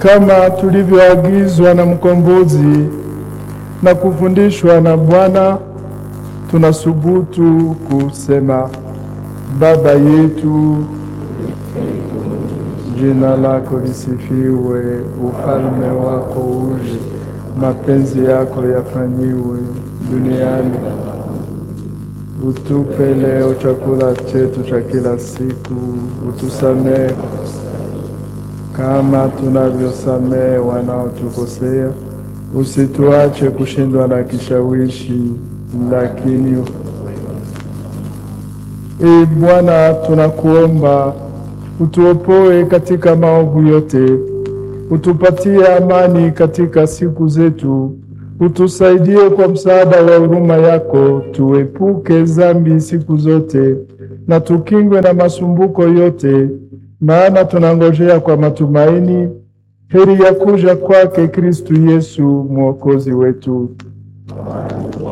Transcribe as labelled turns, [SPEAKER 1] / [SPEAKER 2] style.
[SPEAKER 1] kama tulivyoagizwa na mkombozi na kufundishwa na Bwana, tunasubutu kusema: Baba yetu, jina lako lisifiwe, ufalme wako uje, mapenzi yako yafanyiwe duniani. Utupe leo chakula chetu cha kila siku, utusamehe kama tunavyosamehe wanaotukosea, usituache kushindwa na kishawishi, lakini Bwana, tunakuomba utuopoe katika maovu yote, utupatie amani katika siku zetu, utusaidie kwa msaada wa huruma yako, tuepuke dhambi siku zote na tukingwe na masumbuko yote, maana tunangojea kwa matumaini heri ya kuja kwake Kristu Yesu mwokozi wetu.